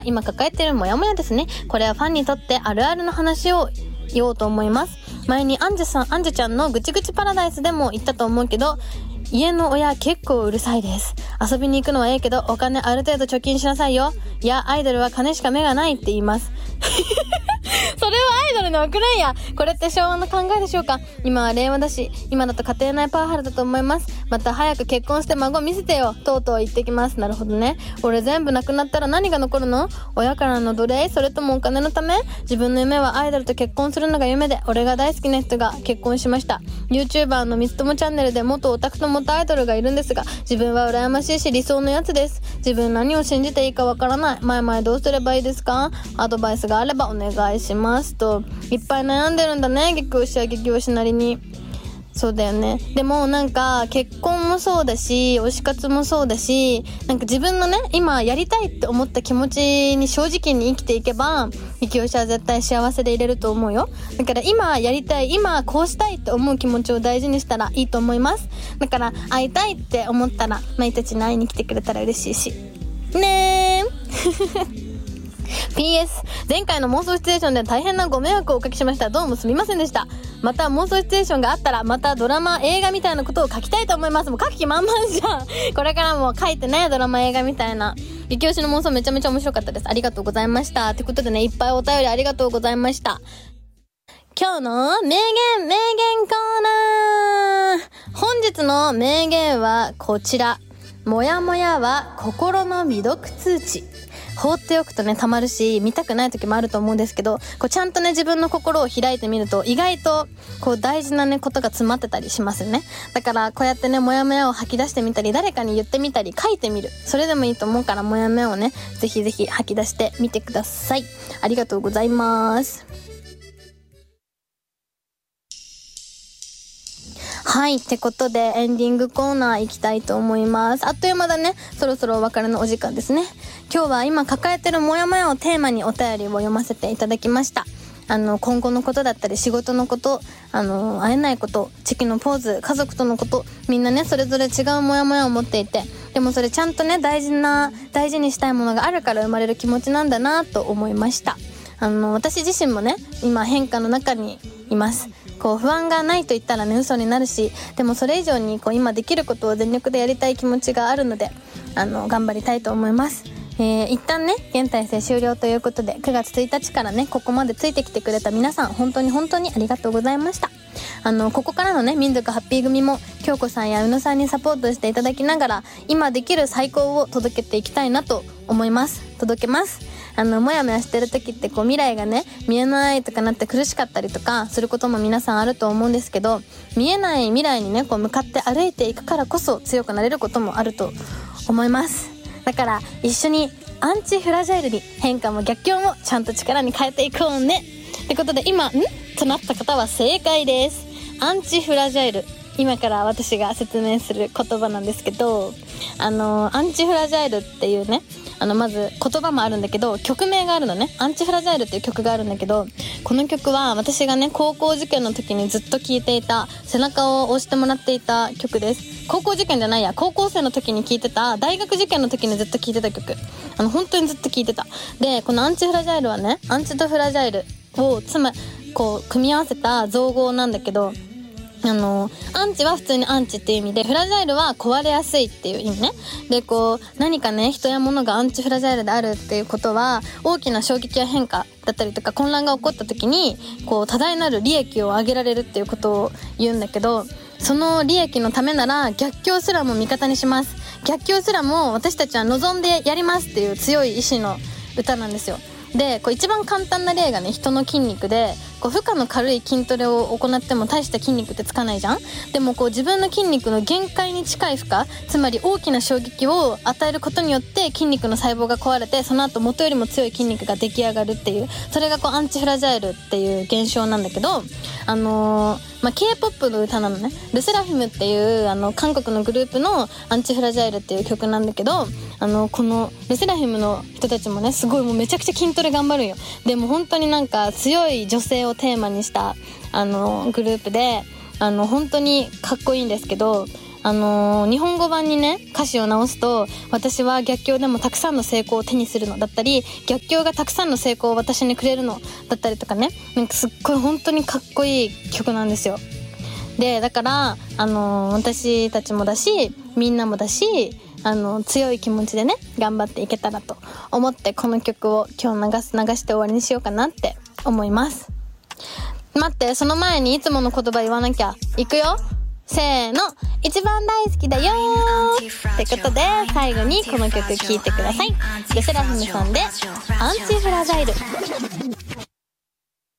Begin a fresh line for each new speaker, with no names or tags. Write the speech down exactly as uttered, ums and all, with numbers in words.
今抱えてるモヤモヤですね。これはファンにとってあるあるの話を言おうと思います。前にアンジュさん、アンジュちゃんのぐちぐちパラダイスでも言ったと思うけど、家の親結構うるさいです。遊びに行くのはええけどお金ある程度貯金しなさいよ。いや、アイドルは金しか目がないって言います。それはアイドルの送るんや。これって昭和の考えでしょうか。今は令和だし、今だと家庭内パワハラだと思います。また早く結婚して孫見せてよ、とうとう言ってきます。なるほどね。俺全部なくなったら何が残るの？親からの奴隷？それともお金のため？自分の夢はアイドルと結婚するのが夢で、俺が大好きな人が結婚しました。 YouTuber のみつともチャンネルで元オタクと元アイドルがいるんですが、自分は羨ましいし理想のやつです。自分何を信じていいかわからない。前々どうすればいいですか？アドバイスがあればお願いしますと。いっぱい悩んでるんだね、激推しや激推しなりに。そうだよね。でもなんか結婚もそうだし、推し活もそうだし、なんか自分のね今やりたいって思った気持ちに正直に生きていけば、激推しは絶対幸せでいれると思うよ。だから今やりたい、今こうしたいって思う気持ちを大事にしたらいいと思います。だから会いたいって思ったらまいたちに会いに来てくれたら嬉しいしねー。ピーエス 前回の妄想シチュエーションで大変なご迷惑をおかけしました。どうもすみませんでした。また妄想シチュエーションがあったらまたドラマ映画みたいなことを書きたいと思います。もう書く気満々じゃん。これからも書いてね、ドラマ映画みたいな。激推しの妄想めちゃめちゃ面白かったです。ありがとうございました。ということでね、いっぱいお便りありがとうございました。今日の名言名言コーナー。本日の名言はこちら。もやもやは心の未読通知。放っておくとねたまるし、見たくない時もあると思うんですけど、こうちゃんとね自分の心を開いてみると意外とこう大事なねことが詰まってたりしますよね。だからこうやってねモヤモヤを吐き出してみたり、誰かに言ってみたり書いてみる、それでもいいと思うから、モヤモヤをねぜひぜひ吐き出してみてください。ありがとうございます。はい、ってことでエンディングコーナー行きたいと思います。あっという間だね。そろそろお別れのお時間ですね。今日は今抱えてるモヤモヤをテーマにお便りを読ませていただきました。あの今後のことだったり仕事のこと、あの会えないこと、チキのポーズ、家族とのこと、みんなねそれぞれ違うモヤモヤを持っていて、でもそれちゃんとね大事な大事にしたいものがあるから生まれる気持ちなんだなと思いました。あの私自身もね今変化の中にいます。こう不安がないと言ったらね嘘になるし、でもそれ以上にこう今できることを全力でやりたい気持ちがあるので、あの頑張りたいと思います。えー、一旦ね現体制終了ということで、くがつついたちからねここまでついてきてくれた皆さん、本当に本当にありがとうございました。あのここからのね民族ハッピー組も京子さんや宇野さんにサポートしていただきながら、今できる最高を届けていきたいなと思います。届けます。あのモヤモヤしてる時ってこう未来がね見えないとかなって苦しかったりとかすることも皆さんあると思うんですけど、見えない未来にねこう向かって歩いていくからこそ強くなれることもあると思います。だから一緒にアンチフラジャイルに、変化も逆境もちゃんと力に変えていこうねってことで、今んとなった方は正解です。アンチフラジャイル、今から私が説明する言葉なんですけど、あのアンチフラジャイルっていうね、あのまず言葉もあるんだけど曲名があるのね。アンチフラジャイルっていう曲があるんだけど、この曲は私がね高校受験の時にずっと聴いていた、背中を押してもらっていた曲です。高校受験じゃないや、高校生の時に聴いてた、大学受験の時にずっと聴いてた曲、あの本当にずっと聴いてた。でこのアンチフラジャイルはね、アンチとフラジャイルをつまこう組み合わせた造語なんだけど、あのアンチは普通にアンチっていう意味で、フラジャイルは壊れやすいっていう意味ね。でこう何かね人や物がアンチフラジャイルであるっていうことは、大きな衝撃や変化だったりとか混乱が起こった時にこう多大なる利益を上げられるっていうことを言うんだけど、その利益のためなら逆境すらも味方にします、逆境すらも私たちは望んでやりますっていう強い意志の歌なんですよ。でこう一番簡単な例がね人の筋肉で、こう負荷の軽い筋トレを行っても大した筋肉ってつかないじゃん。でもこう自分の筋肉の限界に近い負荷、つまり大きな衝撃を与えることによって筋肉の細胞が壊れて、その後元よりも強い筋肉が出来上がるっていう、それがこうアンチフラジャイルっていう現象なんだけど、あのーまあ、K-ポップ の歌なのね。ルセラフィムっていうあの韓国のグループのアンチフラジャイルっていう曲なんだけど、あのこのルセラフィムの人たちもねすごいもうめちゃくちゃ筋トレ頑張るんよ。でも本当になんか強い女性をテーマにしたあのグループで、あの本当にかっこいいんですけど、 あのー、日本語版にね歌詞を直すと、私は逆境でもたくさんの成功を手にするのだったり、逆境がたくさんの成功を私にくれるのだったりとかね、なんかすっごい本当にかっこいい曲なんですよ。でだからあのー、私たちもだしみんなもだし、あの強い気持ちでね頑張っていけたらと思って、この曲を今日流す流して終わりにしようかなって思います。待って、その前にいつもの言葉言わなきゃ。いくよ、せーの、一番大好きだよーってことで、最後にこの曲聴いてください。ルセラフィムさんでアンチフラジャイル。